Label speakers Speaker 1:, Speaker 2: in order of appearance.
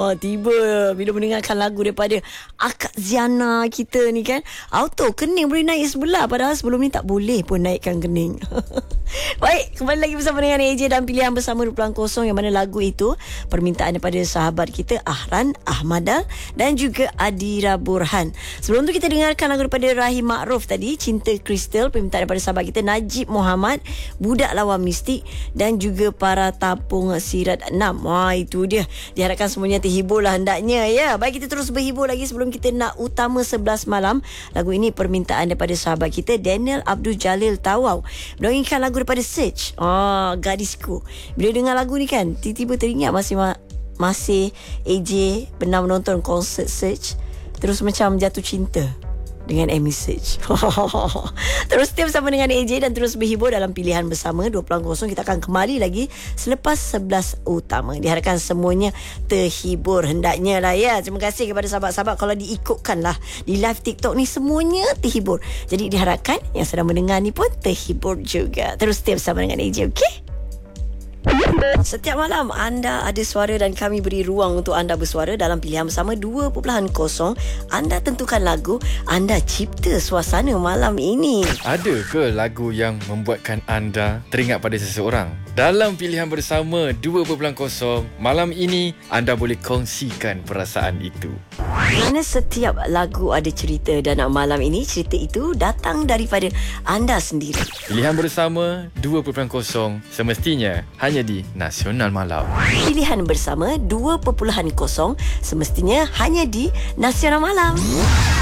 Speaker 1: Tiba bila mendengarkan lagu daripada Akak Ziana kita ni kan, auto kening boleh naik sebelah. Padahal sebelum ni tak boleh pun naikkan kening. Baik, kembali lagi bersama dengan AJ dan pilihan bersama 2.0, yang mana lagu itu permintaan daripada sahabat kita Ahran Ahmada dan juga Adira Burhan. Sebelum tu kita dengarkan lagu daripada Rahim Ma'ruf tadi, Cinta Kristal, permintaan daripada sahabat kita Najib Muhammad, Budak Lawan Mistik dan juga Para Tapung Sirat 6. Wah, itu dia. Diharapkan semuanya terhibur lah hendaknya ya. Baik, kita terus berhibur lagi sebelum kita nak utama 11 malam. Lagu ini permintaan daripada sahabat kita Daniel Abdul Jalil Tawau. Menyanyikan lagu daripada Search. Gadisku. Bila dengar lagu ni kan, tiba-tiba teringat masih AJ pernah menonton konsert Search, terus macam jatuh cinta dengan Amy Search. Terus stay bersama dengan AJ dan terus berhibur dalam pilihan bersama 2.0. Kita akan kembali lagi selepas 11 utama. Diharapkan semuanya terhibur hendaknya lah ya. Terima kasih kepada sahabat-sahabat. Kalau diikutkan lah di live TikTok ni, semuanya terhibur. Jadi diharapkan yang sedang mendengar ni pun terhibur juga. Terus stay bersama dengan AJ, okey? Setiap malam anda ada suara dan kami beri ruang untuk anda bersuara dalam pilihan bersama 2.0. Anda tentukan lagu, anda cipta suasana malam ini.
Speaker 2: Ada ke lagu yang membuatkan anda teringat pada seseorang? Dalam pilihan bersama 2.0 malam ini, anda boleh kongsikan perasaan itu.
Speaker 1: Kerana setiap lagu ada cerita dan malam ini cerita itu datang daripada anda sendiri.
Speaker 2: Pilihan bersama 2.0 semestinya hanya di Nasional Malam.
Speaker 1: Pilihan bersama 2.0 semestinya hanya di Nasional Malam.